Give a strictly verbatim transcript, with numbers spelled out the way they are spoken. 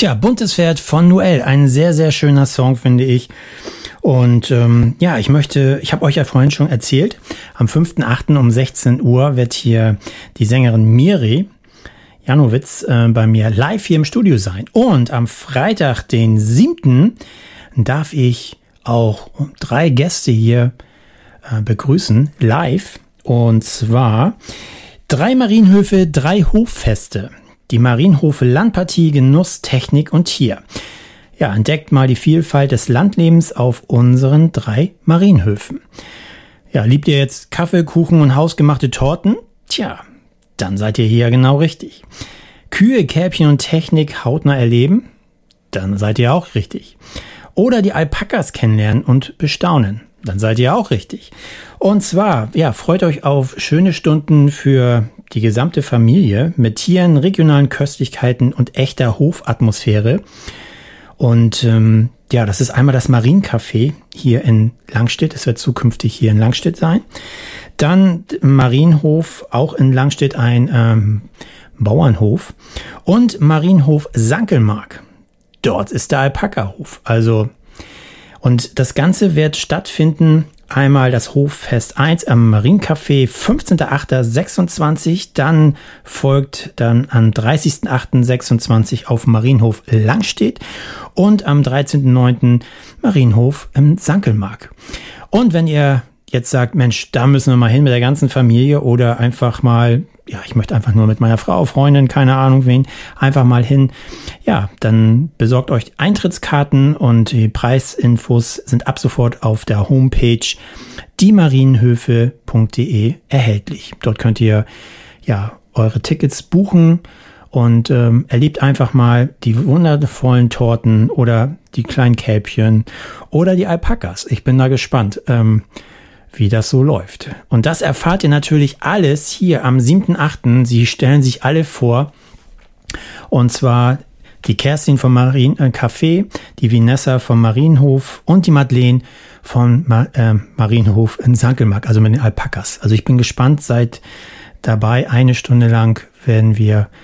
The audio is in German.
Tja, Buntes Pferd von Noel, ein sehr, sehr schöner Song, finde ich. Und ähm, ja, ich möchte, ich habe euch ja vorhin schon erzählt, am fünften achten um sechzehn Uhr wird hier die Sängerin Miri Janowitz äh, bei mir live hier im Studio sein. Und am Freitag, den siebten darf ich auch drei Gäste hier äh, begrüßen, live. Und zwar drei Marienhöfe, drei Hoffeste. Die Marienhofe Landpartie, Genuss, Technik und Tier. Ja, entdeckt mal die Vielfalt des Landlebens auf unseren drei Marienhöfen. Ja, liebt ihr jetzt Kaffee, Kuchen und hausgemachte Torten? Tja, dann seid ihr hier genau richtig. Kühe, Kälbchen und Technik hautnah erleben? Dann seid ihr auch richtig. Oder die Alpakas kennenlernen und bestaunen? Dann seid ihr auch richtig. Und zwar, ja, freut euch auf schöne Stunden für die gesamte Familie mit Tieren, regionalen Köstlichkeiten und echter Hofatmosphäre. Und ähm, ja, das ist einmal das Mariencafé hier in Langstedt. Es wird zukünftig hier in Langstedt sein. Dann Marienhof, auch in Langstedt ein ähm, Bauernhof. Und Marienhof Sankelmark. Dort ist der Alpaka-Hof. Also, und das Ganze wird stattfinden. Einmal das Hoffest eins am Mariencafé, fünfzehnten achten sechsundzwanzig. Dann folgt dann am dreißigsten achten sechsundzwanzig auf Marienhof Langstedt und am dreizehnten neunten Marienhof im Sankelmark. Und wenn ihr jetzt sagt, Mensch, da müssen wir mal hin mit der ganzen Familie oder einfach mal, ja, ich möchte einfach nur mit meiner Frau, Freundin, keine Ahnung wen, einfach mal hin. Ja, dann besorgt euch Eintrittskarten und die Preisinfos sind ab sofort auf der Homepage diemarienhöfe punkt de erhältlich. Dort könnt ihr ja eure Tickets buchen und ähm, erlebt einfach mal die wundervollen Torten oder die kleinen Kälbchen oder die Alpakas. Ich bin da gespannt. Ähm, wie das so läuft. Und das erfahrt ihr natürlich alles hier am siebten achten Sie stellen sich alle vor. Und zwar die Kerstin vom Mariencafé, die Vanessa vom Marienhof und die Madeleine vom Ma- äh, Marienhof in Sankelmark, also mit den Alpakas. Also ich bin gespannt, seid dabei. Eine Stunde lang werden wir